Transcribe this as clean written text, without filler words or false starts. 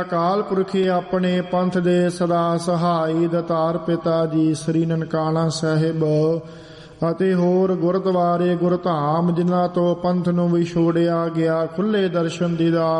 ਅਕਾਲ ਪੁਰਖੇ ਆਪਣੇ ਪੰਥ ਦੇ ਸਦਾ ਸਹਾਈ ਦਾਤਾਰ ਪਿਤਾ ਜੀ ਸ੍ਰੀ ਨਨਕਾਣਾ ਸਾਹਿਬ ਅਤੇ ਹੋਰ ਗੁਰਦੁਆਰੇ ਗੁਰਧਾਮ ਜਿਨ੍ਹਾਂ ਤੋਂ ਪੰਥ ਨੂੰ ਵਿਛੋੜਿਆ ਗਿਆ ਖੁੱਲੇ ਦਰਸ਼ਨ ਦੀਦਾਰ